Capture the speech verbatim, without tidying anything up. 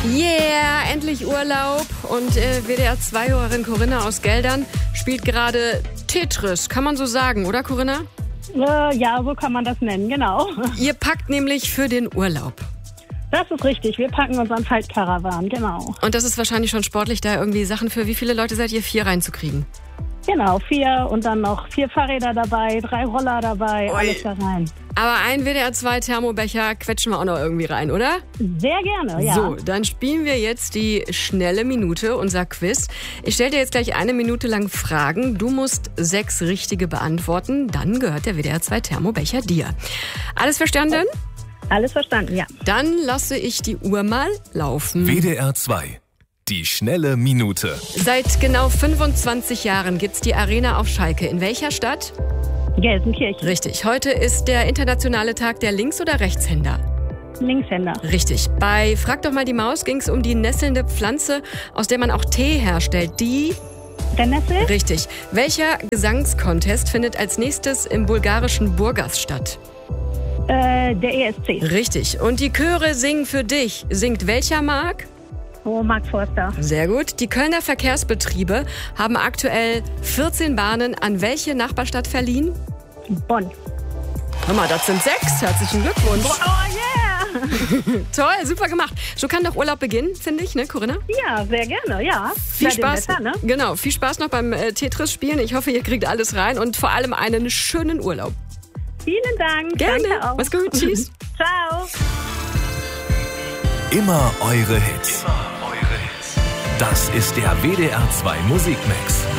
Yeah, endlich Urlaub. Und äh, W D R zwei-Hörerin Corinna aus Geldern spielt gerade Tetris. Kann man so sagen, oder Corinna? Äh, ja, so kann man das nennen, genau. Ihr packt nämlich für den Urlaub. Das ist richtig, wir packen unseren Faltkarawan, genau. Und das ist wahrscheinlich schon sportlich, da irgendwie Sachen für wie viele Leute seid ihr? Vier reinzukriegen? Genau, vier und dann noch vier Fahrräder dabei, drei Roller dabei, Ui. Alles da rein. Aber ein W D R zwei Thermobecher quetschen wir auch noch irgendwie rein, oder? Sehr gerne, ja. So, dann spielen wir jetzt die schnelle Minute, unser Quiz. Ich stelle dir jetzt gleich eine Minute lang Fragen. Du musst sechs richtige beantworten. Dann gehört der W D R zwei Thermobecher dir. Alles verstanden? Alles verstanden, ja. Dann lasse ich die Uhr mal laufen. W D R zwei. Die schnelle Minute. Seit genau fünfundzwanzig Jahren gibt's die Arena auf Schalke. In welcher Stadt? Gelsenkirchen. Richtig. Heute ist der internationale Tag der Links- oder Rechtshänder. Linkshänder. Richtig. Bei Frag doch mal die Maus ging es um die nesselnde Pflanze, aus der man auch Tee herstellt. Die? Brennnessel? Richtig. Welcher Gesangscontest findet als nächstes im bulgarischen Burgas statt? Äh, der E S C. Richtig. Und die Chöre singen für dich. Singt welcher Mark? Oh, Mark Forster. Sehr gut. Die Kölner Verkehrsbetriebe haben aktuell vierzehn Bahnen an welche Nachbarstadt verliehen? Bonn. Hör mal, das sind sechs. Herzlichen Glückwunsch. Oh, yeah! Toll, super gemacht. So kann doch Urlaub beginnen, finde ich, ne, Corinna? Ja, sehr gerne, ja. Viel Bei dem Spaß, Wetter, ne? genau, viel Spaß noch beim äh, Tetris-Spielen. Ich hoffe, ihr kriegt alles rein und vor allem einen schönen Urlaub. Vielen Dank. Gerne. Danke auch. Mach's gut. Tschüss. Ciao. Immer eure Hits. Das ist der W D R zwei Musikmix.